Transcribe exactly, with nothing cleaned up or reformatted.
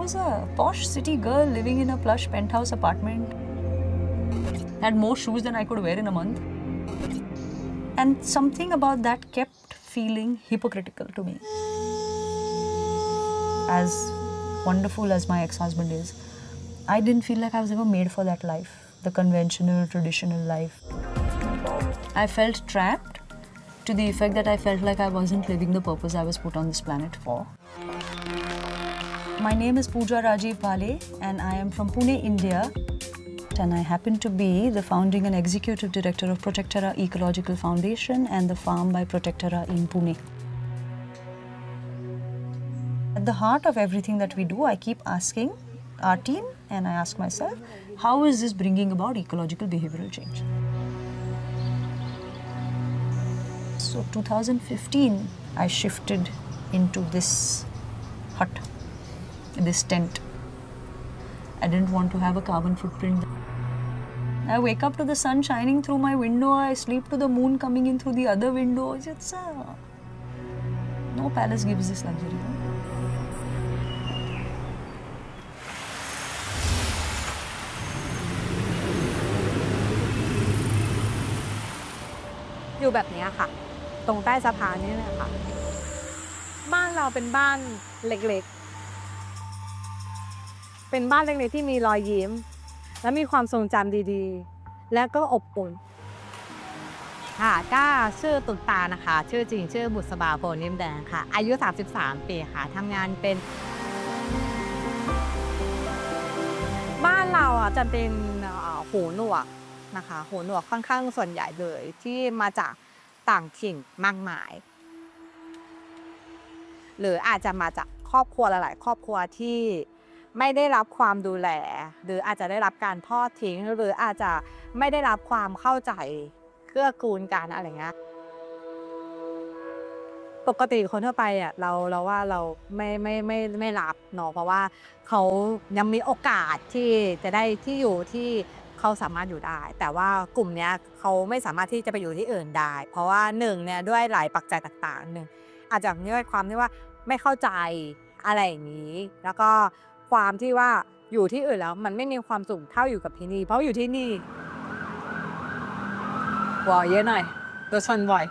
was a posh city girl living in a plush penthouse apartment. Had more shoes than I could wear in a month. And something about that kept feeling hypocritical to me. As wonderful as my ex-husband is, I didn't feel like I was ever made for that life, the conventional, traditional life. I felt trapped to the effect that I felt like I wasn't living the purpose I was put on this planet for. My name is Pooja Rajiv Bhale and I am from Pune, India. And I happen to be the founding and executive director of Protectora Ecological Foundation and the Farm by Protectora in Pune. At the heart of everything that we do, I keep asking our team and I ask myself, how is this bringing about ecological behavioral change? So two thousand fifteen, I shifted into this hut, this tent. I didn't want to have a carbon footprint. I wake up to the sun shining through my window, I sleep to the moon coming in through the other window. It's a... No palace gives this luxury. No? อยู่แบบนี้ค่ะตรงใต้สะพานนี่แหละค่ะบ้านเราเป็นบ้านเล็กๆเป็นบ้านเล็กๆที่มีรอยยิ้มและมีความทรงจำดีๆและก็อบอุ่นค่ะก็ชื่อตุ๊กตานะคะชื่อจริงชื่อบุษบาโพนิ่มแดงค่ะอายุสามสิบสามปีค่ะทำงานเป็นบ้านเราอ่ะจะเป็นหูหนวกนะคะหูหนวกค่อนข้างส่วนใหญ่เลยที่มาจากต่างถิ่นมากมายหรืออาจจะมาจากครอบครัวหลายๆครอบครัวที่ไม่ได้รับความดูแลหรืออาจจะได้รับการทอดทิ้งหรืออาจจะไม่ได้รับความเข้าใจเกื้อกูลกันอะไรเงี้ยปกติคนทั่วไปอ่ะเราเราว่าเราไม่ไม่ไม่ไม่รับเนาะเพราะว่าเขายังมีโอกาสที่จะได้ที่อยู่ที่เขาสามารถอยู่ได้แต่ว่ากลุ่มนี้เขาไม่สามารถที่จะไปอยู่ที่อื่นได้เพราะว่าหนึ่งเนี่ยด้วยหลายปัจจัยต่างๆหนึ่งอาจจะด้วยความที่ว่าไม่เข้าใจอะไรอย่างนี้แล้วก็ความที่ว่าอยู่ที่อื่นแล้วมันไม่มีความสุขเท่าอยู่กับที่นี่เพราะอยู่ที่นี่วอเยอะหน่อยตัวชนบ่อย